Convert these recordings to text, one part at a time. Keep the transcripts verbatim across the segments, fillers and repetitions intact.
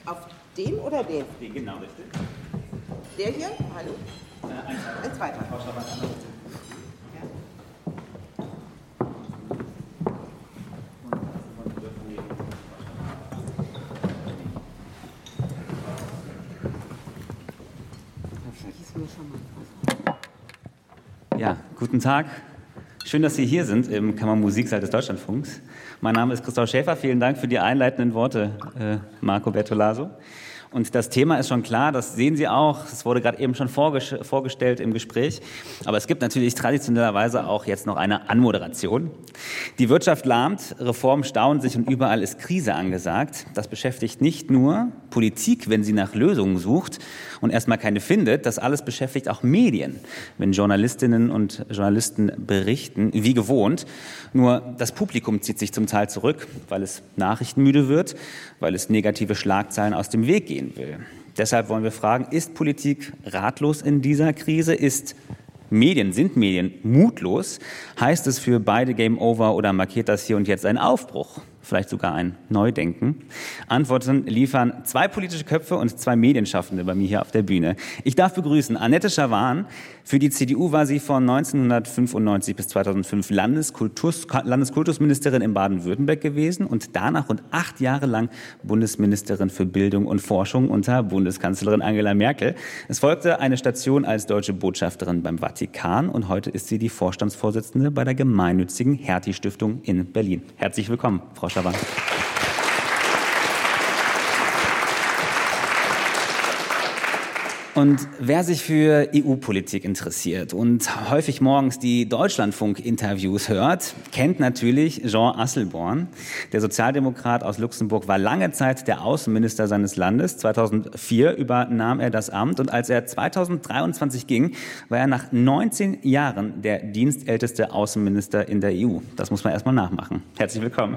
Auf dem oder dem? Den, genau, richtig. Der hier? Hallo? Äh, ein zweiter. Ein zweiter. Ja, guten Tag. Schön, dass Sie hier sind im Kammermusiksaal des Deutschlandfunks. Mein Name ist Christoph Schäfer. Vielen Dank für die einleitenden Worte, äh, Marco Bertolaso. Und das Thema ist schon klar, das sehen Sie auch. Es wurde gerade eben schon vorges- vorgestellt im Gespräch. Aber es gibt natürlich traditionellerweise auch jetzt noch eine Anmoderation. Die Wirtschaft lahmt, Reformen stauen sich und überall ist Krise angesagt. Das beschäftigt nicht nur Politik, wenn sie nach Lösungen sucht und erstmal keine findet. Das alles beschäftigt auch Medien, wenn Journalistinnen und Journalisten berichten, wie gewohnt. Nur das Publikum zieht sich zum Teil zurück, weil es nachrichtenmüde wird, weil es negative Schlagzeilen aus dem Weg gehen will. Deshalb wollen wir fragen, ist Politik ratlos in dieser Krise? Ist Medien, sind Medien mutlos? Heißt es für beide Game Over oder markiert das hier und jetzt einen Aufbruch? Vielleicht sogar ein Neudenken? Antworten liefern zwei politische Köpfe und zwei Medienschaffende bei mir hier auf der Bühne. Ich darf begrüßen Annette Schawan. Für die C D U war sie von neunzehnhundertfünfundneunzig bis zweitausendfünf Landeskultus, Landeskultusministerin in Baden-Württemberg gewesen und danach rund acht Jahre lang Bundesministerin für Bildung und Forschung unter Bundeskanzlerin Angela Merkel. Es folgte eine Station als deutsche Botschafterin beim Vatikan und heute ist sie die Vorstandsvorsitzende bei der gemeinnützigen Hertie-Stiftung in Berlin. Herzlich willkommen, Frau Schawan. Und wer sich für E U-Politik interessiert und häufig morgens die Deutschlandfunk-Interviews hört, kennt natürlich Jean Asselborn. Der Sozialdemokrat aus Luxemburg war lange Zeit der Außenminister seines Landes. zweitausendvier übernahm er das Amt und als er zweitausenddreiundzwanzig ging, war er nach neunzehn Jahren der dienstälteste Außenminister in der E U. Das muss man erstmal nachmachen. Herzlich willkommen.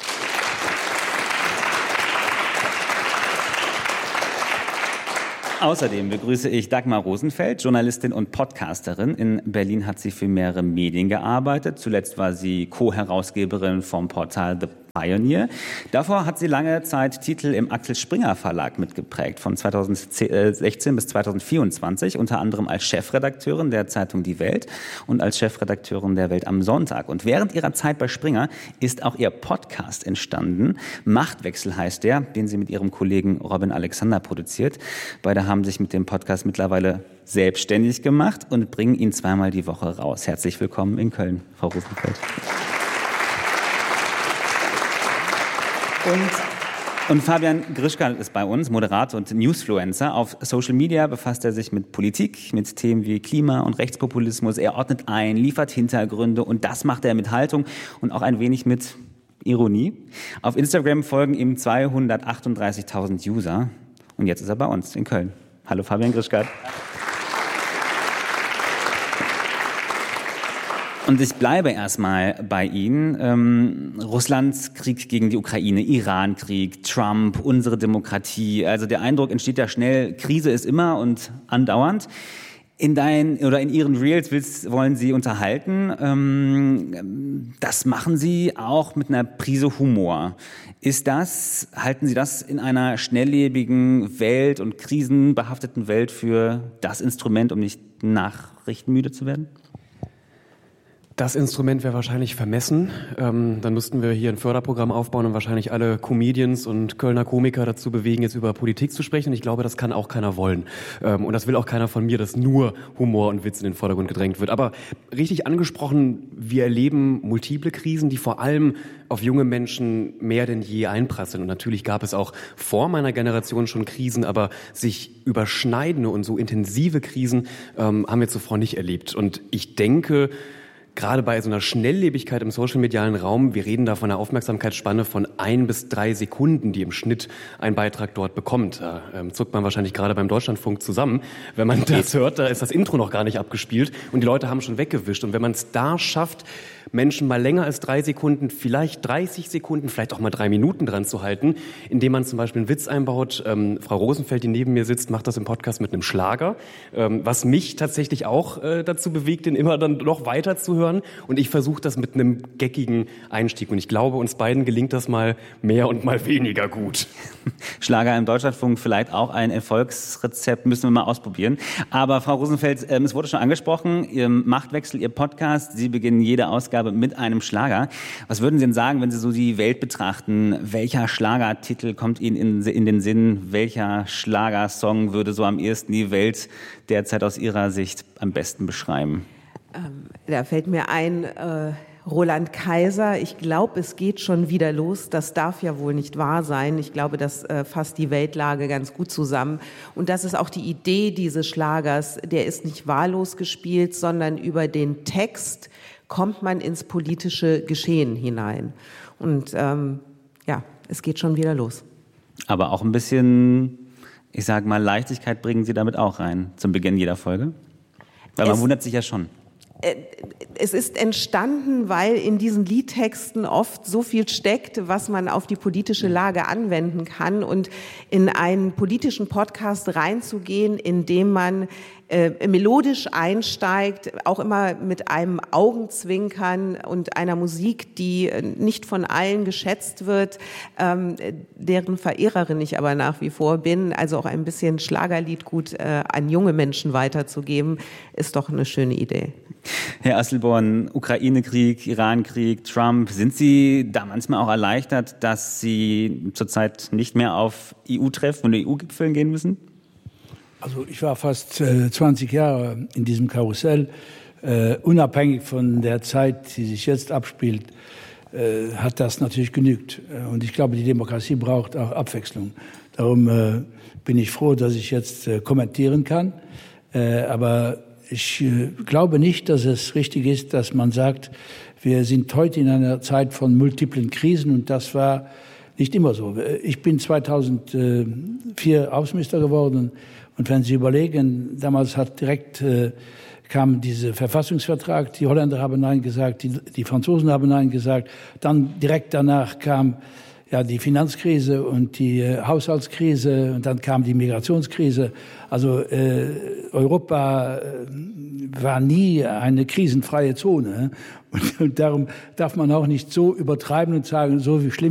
Außerdem begrüße ich Dagmar Rosenfeld, Journalistin und Podcasterin. In Berlin hat sie für mehrere Medien gearbeitet. Zuletzt war sie Co-Herausgeberin vom Portal The Pioneer. Davor hat sie lange Zeit Titel im Axel Springer Verlag mitgeprägt, von zweitausendsechzehn bis zweitausendvierundzwanzig, unter anderem als Chefredakteurin der Zeitung Die Welt und als Chefredakteurin der Welt am Sonntag. Und während ihrer Zeit bei Springer ist auch ihr Podcast entstanden. Machtwechsel heißt der, den sie mit ihrem Kollegen Robin Alexander produziert. Beide haben sich mit dem Podcast mittlerweile selbstständig gemacht und bringen ihn zweimal die Woche raus. Herzlich willkommen in Köln, Frau Rosenfeld. Und, und Fabian Grischka ist bei uns, Moderator und Newsfluencer. Auf Social Media befasst er sich mit Politik, mit Themen wie Klima und Rechtspopulismus. Er ordnet ein, liefert Hintergründe und das macht er mit Haltung und auch ein wenig mit Ironie. Auf Instagram folgen ihm zweihundertachtunddreißigtausend User und jetzt ist er bei uns in Köln. Hallo Fabian Grischka. Und ich bleibe erstmal bei Ihnen. Ähm, Russlands Krieg gegen die Ukraine, Iran-Krieg, Trump, unsere Demokratie. Also der Eindruck entsteht ja schnell, Krise ist immer und andauernd. In deinen oder in Ihren Reels willst, wollen Sie unterhalten. Ähm, das machen Sie auch mit einer Prise Humor. Ist das, halten Sie das in einer schnelllebigen Welt und krisenbehafteten Welt für das Instrument, um nicht nachrichtenmüde zu werden? Das Instrument wäre wahrscheinlich vermessen. Ähm, dann müssten wir hier ein Förderprogramm aufbauen und wahrscheinlich alle Comedians und Kölner Komiker dazu bewegen, jetzt über Politik zu sprechen. Und ich glaube, das kann auch keiner wollen. Ähm, und das will auch keiner von mir, dass nur Humor und Witz in den Vordergrund gedrängt wird. Aber richtig angesprochen, wir erleben multiple Krisen, die vor allem auf junge Menschen mehr denn je einprasseln. Und natürlich gab es auch vor meiner Generation schon Krisen, aber sich überschneidende und so intensive Krisen ähm, haben wir zuvor nicht erlebt. Und ich denke, gerade bei so einer Schnelllebigkeit im social-medialen Raum, wir reden da von einer Aufmerksamkeitsspanne von ein bis drei Sekunden, die im Schnitt ein Beitrag dort bekommt. Da ähm, zuckt man wahrscheinlich gerade beim Deutschlandfunk zusammen. Wenn man das hört, da ist das Intro noch gar nicht abgespielt und die Leute haben schon weggewischt. Und wenn man es da schafft, Menschen mal länger als drei Sekunden, vielleicht dreißig Sekunden, vielleicht auch mal drei Minuten dran zu halten, indem man zum Beispiel einen Witz einbaut. Ähm, Frau Rosenfeld, die neben mir sitzt, macht das im Podcast mit einem Schlager, ähm, was mich tatsächlich auch äh, dazu bewegt, den immer dann noch weiter zu hören. hören und ich versuche das mit einem geckigen Einstieg. Und ich glaube, uns beiden gelingt das mal mehr und mal weniger gut. Schlager im Deutschlandfunk, vielleicht auch ein Erfolgsrezept, müssen wir mal ausprobieren. Aber Frau Rosenfeld, ähm, es wurde schon angesprochen, Ihr Machtwechsel, Ihr Podcast, Sie beginnen jede Ausgabe mit einem Schlager. Was würden Sie denn sagen, wenn Sie so die Welt betrachten? Welcher Schlagertitel kommt Ihnen in, in den Sinn? Welcher Schlagersong würde so am ehesten die Welt derzeit aus Ihrer Sicht am besten beschreiben? Ähm, da fällt mir ein, äh, Roland Kaiser, ich glaube, es geht schon wieder los. Das darf ja wohl nicht wahr sein. Ich glaube, das äh, fasst die Weltlage ganz gut zusammen. Und das ist auch die Idee dieses Schlagers. Der ist nicht wahllos gespielt, sondern über den Text kommt man ins politische Geschehen hinein. Und ähm, ja, es geht schon wieder los. Aber auch ein bisschen, ich sage mal, Leichtigkeit bringen Sie damit auch rein zum Beginn jeder Folge? Weil man es, wundert sich ja schon. Es ist entstanden, weil in diesen Liedtexten oft so viel steckt, was man auf die politische Lage anwenden kann. Und in einen politischen Podcast reinzugehen, in dem man äh, melodisch einsteigt, auch immer mit einem Augenzwinkern und einer Musik, die nicht von allen geschätzt wird, ähm, deren Verehrerin ich aber nach wie vor bin, also auch ein bisschen Schlagerliedgut äh, an junge Menschen weiterzugeben, ist doch eine schöne Idee. Herr Asselborn, Ukraine-Krieg, Iran-Krieg, Trump, sind Sie da manchmal auch erleichtert, dass Sie zurzeit nicht mehr auf E U-Treffen und E U-Gipfeln gehen müssen? Also ich war fast äh, zwanzig Jahre in diesem Karussell. Äh, unabhängig von der Zeit, die sich jetzt abspielt, äh, hat das natürlich genügt. Und ich glaube, die Demokratie braucht auch Abwechslung. Darum äh, bin ich froh, dass ich jetzt äh, kommentieren kann. Äh, aber ich äh, glaube nicht, dass es richtig ist, dass man sagt, wir sind heute in einer Zeit von multiplen Krisen und das war nicht immer so. Ich bin zweitausendvier Außenminister geworden und wenn Sie überlegen, damals hat direkt äh, kam dieser Verfassungsvertrag, die Holländer haben Nein gesagt, die, die Franzosen haben Nein gesagt, dann direkt danach kam ja die Finanzkrise und die äh, Haushaltskrise und dann kam die Migrationskrise. Also äh, Europa äh, war nie eine krisenfreie Zone und, und darum darf man auch nicht so übertreiben und sagen, so wie schlimm